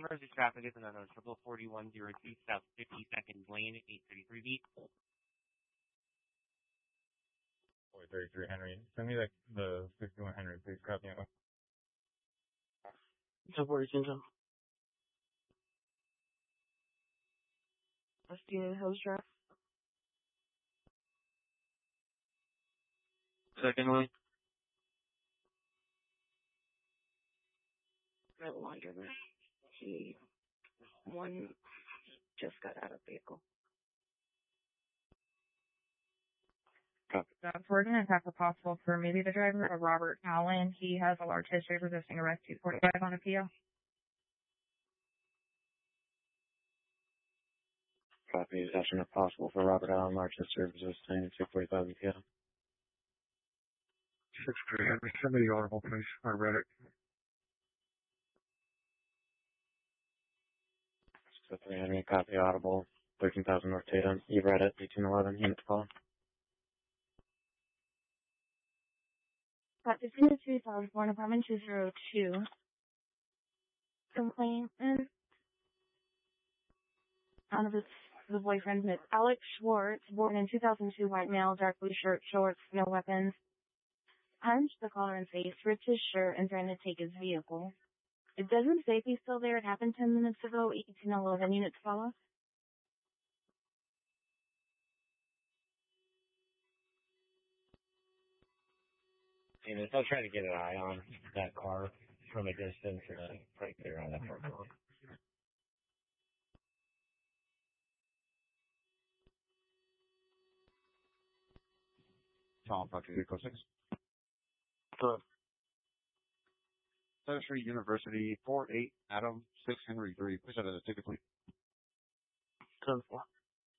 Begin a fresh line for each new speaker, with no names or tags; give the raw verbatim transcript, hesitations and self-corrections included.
Emergency traffic is another triple forty one zero two South fifty-second Lane, eight thirty-three beat.
four thirty-three Henry. Send me the, the sixty-one Henry, please. Copy out.
ten forty-two, Jim. S D A Hills Drive. Second line. Red laundromat. He, one just got out of vehicle.
That's we're going to have a possible for maybe the driver of Robert Allen. He has a large history of resisting arrest, two forty-five on appeal.
Copy is action if possible for Robert Allen, large history of resisting, two forty-five appeal.
six three Henry, send me the audible, please. I read it.
six three Henry, copy audible, thirteen thousand North Tatum. You read it, eighteen eleven, unit to call.
Got fifteen to two thousand, born apartment two zero two. Complaint and out of his the boyfriend, Miss Alex Schwartz, born in two thousand two, white male, dark blue shirt, shorts, no weapons. Punched the collar and face, ripped his shirt, and trying to take his vehicle. It doesn't say if he's still there. It happened ten minutes ago, eighteen eleven, units follow.
And I'll try to get an eye on that car from a distance and then right there on that car.
Tom, Fox Vehicle six.
Hello.
Center Street University, four eight Adam, six Henry three. Please have a ticket, please.
ten four.